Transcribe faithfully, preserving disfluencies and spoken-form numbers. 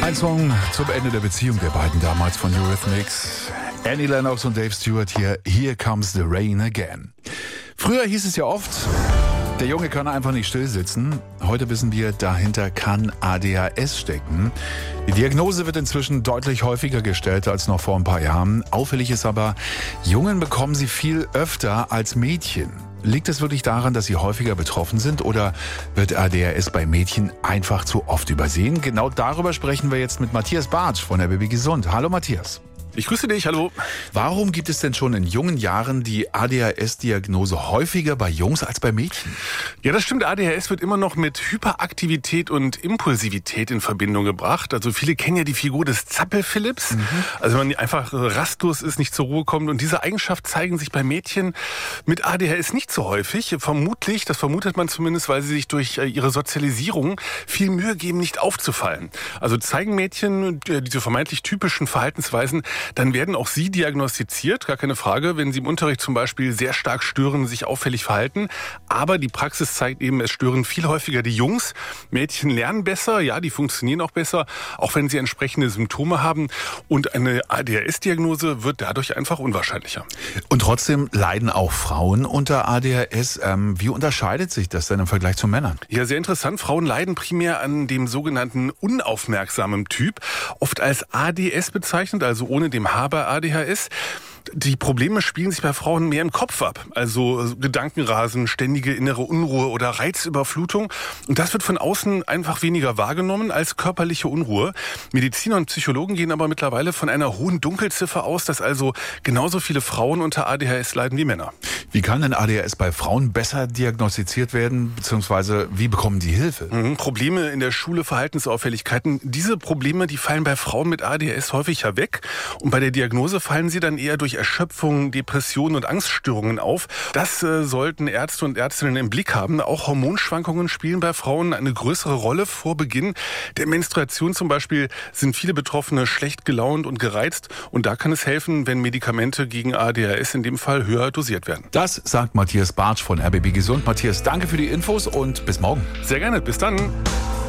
Ein Song zum Ende der Beziehung der beiden damals von Eurythmics. Annie Lennox und Dave Stewart hier, Here Comes the Rain Again. Früher hieß es ja oft, der Junge kann einfach nicht still sitzen. Heute wissen wir, dahinter kann A D H S stecken. Die Diagnose wird inzwischen deutlich häufiger gestellt als noch vor ein paar Jahren. Auffällig ist aber, Jungen bekommen sie viel öfter als Mädchen. Liegt es wirklich daran, dass sie häufiger betroffen sind, oder wird A D H S bei Mädchen einfach zu oft übersehen? Genau darüber sprechen wir jetzt mit Matthias Bartsch von R B B Gesund. Hallo Matthias. Ich grüße dich, hallo. Warum gibt es denn schon in jungen Jahren die A D H S-Diagnose häufiger bei Jungs als bei Mädchen? Ja, das stimmt. A D H S wird immer noch mit Hyperaktivität und Impulsivität in Verbindung gebracht. Also viele kennen ja die Figur des Zappel-Philipps. Mhm. Also wenn man einfach rastlos ist, nicht zur Ruhe kommt. Und diese Eigenschaft zeigen sich bei Mädchen mit A D H S nicht so häufig. Vermutlich, das vermutet man zumindest, weil sie sich durch ihre Sozialisierung viel Mühe geben, nicht aufzufallen. Also zeigen Mädchen diese vermeintlich typischen Verhaltensweisen, dann werden auch sie diagnostiziert, gar keine Frage, wenn sie im Unterricht zum Beispiel sehr stark stören, sich auffällig verhalten. Aber die Praxis zeigt eben, es stören viel häufiger die Jungs. Mädchen lernen besser, ja, die funktionieren auch besser, auch wenn sie entsprechende Symptome haben. Und eine A D H S-Diagnose wird dadurch einfach unwahrscheinlicher. Und trotzdem leiden auch Frauen unter A D H S. Ähm, wie unterscheidet sich das denn im Vergleich zu Männern? Ja, sehr interessant. Frauen leiden primär an dem sogenannten unaufmerksamen Typ, oft als A D S bezeichnet, also ohne dem H bei A D H S. Die Probleme spielen sich bei Frauen mehr im Kopf ab. Also Gedankenrasen, ständige innere Unruhe oder Reizüberflutung. Und das wird von außen einfach weniger wahrgenommen als körperliche Unruhe. Mediziner und Psychologen gehen aber mittlerweile von einer hohen Dunkelziffer aus, dass also genauso viele Frauen unter A D H S leiden wie Männer. Wie kann denn A D H S bei Frauen besser diagnostiziert werden, beziehungsweise wie bekommen die Hilfe? Mhm, Probleme in der Schule, Verhaltensauffälligkeiten. Diese Probleme, die fallen bei Frauen mit A D H S häufiger weg. Und bei der Diagnose fallen sie dann eher durch Erschöpfung, Depressionen und Angststörungen auf. Das äh, sollten Ärzte und Ärztinnen im Blick haben. Auch Hormonschwankungen spielen bei Frauen eine größere Rolle. Vor Beginn der Menstruation zum Beispiel sind viele Betroffene schlecht gelaunt und gereizt. Und da kann es helfen, wenn Medikamente gegen A D H S in dem Fall höher dosiert werden. Das sagt Matthias Bartsch von R B B Gesund. Matthias, danke für die Infos und bis morgen. Sehr gerne, bis dann.